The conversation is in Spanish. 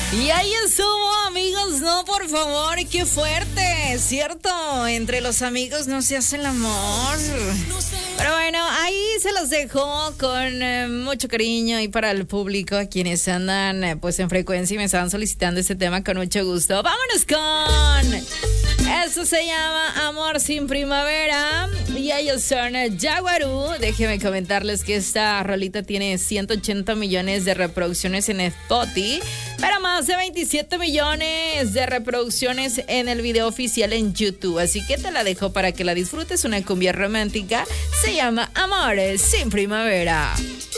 Y ahí estuvo, amigos, no, por favor, qué fuerte, ¿cierto? Entre los amigos no se hace el amor. Pero bueno, ahí se los dejo con mucho cariño y para el público, a quienes andan pues en frecuencia y me estaban solicitando este tema con mucho gusto. Vámonos con... Eso se llama Amor sin Primavera y ellos son Jaguarú. Déjenme comentarles que esta rolita tiene 180 millones de reproducciones en Spotify, pero más de 27 millones de reproducciones en el video oficial en YouTube. Así que te la dejo para que la disfrutes, una cumbia romántica. Se llama Amor sin Primavera.